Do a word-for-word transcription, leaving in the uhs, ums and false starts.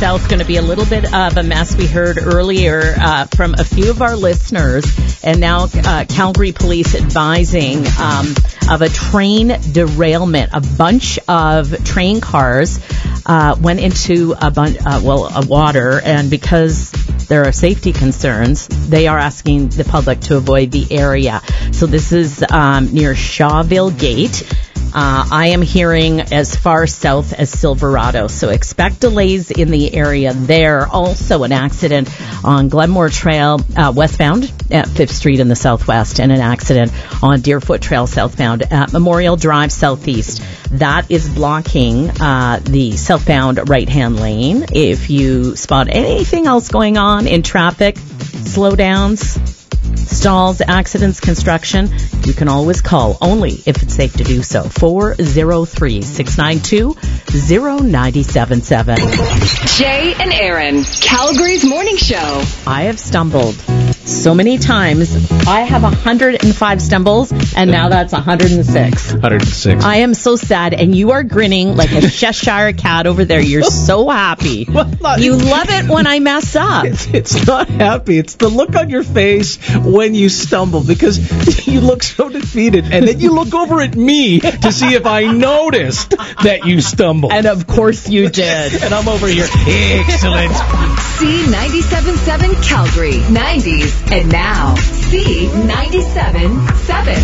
south going to be a little bit of a mess. We heard earlier uh, from a few of our listeners, and now uh, Calgary Police advising um, of a train derailment. A bunch of train cars uh, went into a bun- uh, well, a water, and because there are safety concerns, they are asking the public to avoid the area. So this is um, near Shawville Gate. Uh, I am hearing as far south as Silverado, so expect delays in the area there. Also an accident on Glenmore Trail uh, westbound at Fifth Street in the southwest, and an accident on Deerfoot Trail southbound at Memorial Drive southeast. That is blocking uh, the southbound right-hand lane. If you spot anything else going on in traffic, slowdowns, stalls, accidents, construction, you can always call, only if it's safe to do so, four oh three, six nine two, oh nine seven seven. Jay and Aaron, Calgary's morning show. I have stumbled so many times. I have one hundred five stumbles, and now that's one hundred six. one hundred six. I am so sad, and you are grinning like a Cheshire cat over there. You're so happy. Well, not, you love it when I mess up. It's, it's not happy. It's the look on your face when you stumble, because you look so defeated, and then you look over at me to see if I noticed that you stumbled. And of course you did. And I'm over here. Excellent. C ninety-seven point seven Calgary, nineties, and now C ninety-seven point seven.